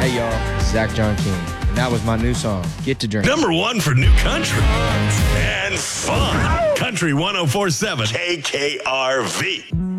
Hey, y'all. Zach John King. And that was my new song, Get to Drink. Number 1 for new country and fun. Country 104.7 KKRV.